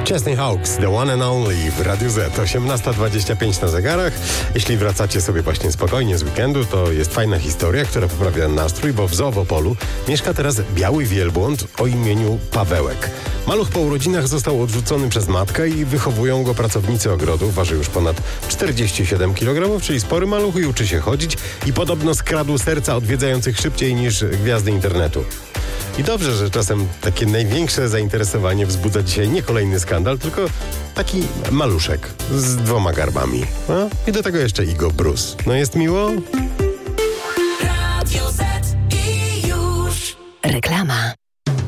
Chesney Hawkes, The One and Only w Radiu Z, 18:25 na zegarach. Jeśli wracacie sobie właśnie spokojnie z weekendu, to jest fajna historia, która poprawia nastrój, bo w Zoo w Opolu mieszka teraz biały wielbłąd o imieniu Pawełek. Maluch po urodzinach został odrzucony przez matkę i wychowują go pracownicy ogrodu. Waży już ponad 47 kg, czyli spory maluch i uczy się chodzić i podobno skradł serca odwiedzających szybciej niż gwiazdy internetu. I dobrze, że czasem takie największe zainteresowanie wzbudza dzisiaj nie kolejny skandal, tylko taki maluszek z 2 garbami. No? I do tego jeszcze Igo Bruce. No jest miło? Radio Z i już. Reklama.